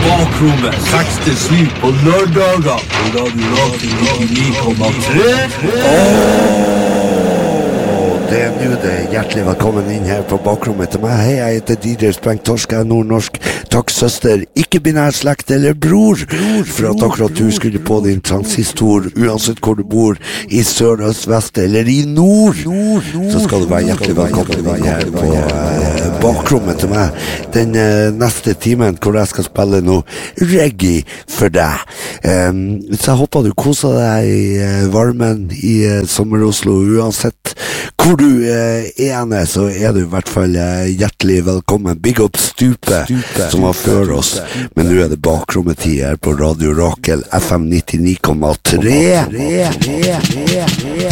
Bakrommet 6-7 på lørdager på Radio Rock 99,3. Det nå det. Hjertelig velkommen inn her på bakrommet til meg. Hei, jeg heter DJ Sprengt Torsk, jeg er nordnorsk. Takk, søster. Ikke binær slekt eller bror. For at akkurat du skulle på din transistor, uansett hvor du bor, i sør, øst, vest eller i nord, så skal du være hjertelig velkommen inn her på bakrommet til meg. Den neste timen hvor jeg skal spille noe reggae for deg. Så jeg håper du koser deg i varmen i sommer-Oslo, uansett hvor du er, så er du i hvert fall hjertelig velkommen. Big up Stupe som var før oss, men nå er det bakrommet her på Radio Rakel FM 99,3.